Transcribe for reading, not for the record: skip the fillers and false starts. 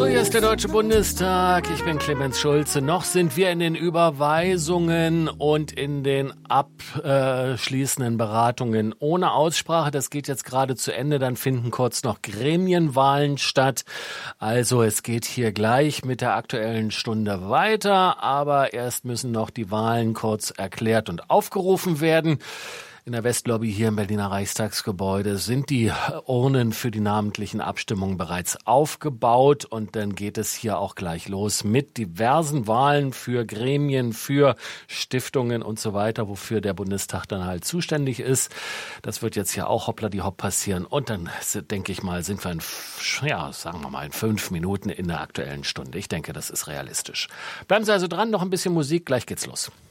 So, hier ist der Deutsche Bundestag. Ich bin Clemens Schulze. Noch sind wir in den Überweisungen und in den abschließenden Beratungen ohne Aussprache. Das geht jetzt gerade zu Ende. Dann finden kurz noch Gremienwahlen statt. Also es geht hier gleich mit der Aktuellen Stunde weiter. Aber erst müssen noch die Wahlen kurz erklärt und aufgerufen werden. In der Westlobby hier im Berliner Reichstagsgebäude sind die Urnen für die namentlichen Abstimmungen bereits aufgebaut und dann geht es hier auch gleich los mit diversen Wahlen für Gremien, für Stiftungen und so weiter, wofür der Bundestag dann halt zuständig ist. Das wird jetzt hier auch hoppla die hopp passieren und dann denke ich mal, sind wir sagen wir mal in 5 Minuten in der Aktuellen Stunde. Ich denke, das ist realistisch. Bleiben Sie also dran, noch ein bisschen Musik, gleich geht's los.